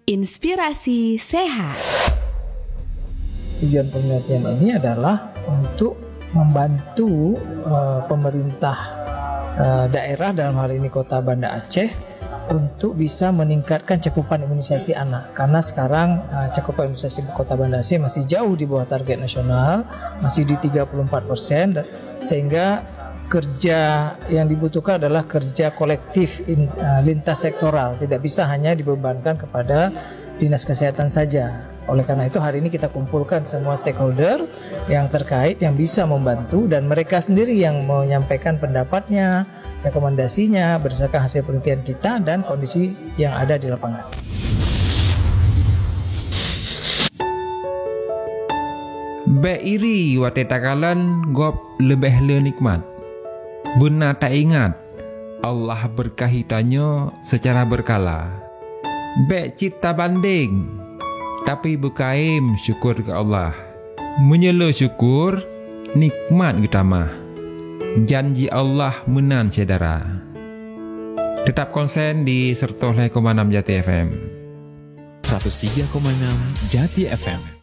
Inspirasi Sehat. Tujuan penelitian ini adalah untuk membantu pemerintah daerah, dalam hal ini Kota Banda Aceh, untuk bisa meningkatkan cakupan imunisasi anak. Karena sekarang cakupan imunisasi Kota Banda Aceh masih jauh di bawah target nasional, masih di 34%, sehingga kerja yang dibutuhkan adalah kerja kolektif lintas sektoral, tidak bisa hanya dibebankan kepada dinas kesehatan saja. Oleh karena itu hari ini kita kumpulkan semua stakeholder yang terkait yang bisa membantu, dan mereka sendiri yang menyampaikan pendapatnya, rekomendasinya berdasarkan hasil penelitian kita dan kondisi yang ada di lapangan. Beiri wate takalan gop lebih le nikmat. Benar tak ingat Allah berkahi tanya secara berkala. Bek cipta banding, tapi berkaim syukur ke Allah. Menyela syukur, nikmat getamah. Janji Allah menan saudara. Tetap konsen di 103,6 Jati FM. 103,6 Jati FM.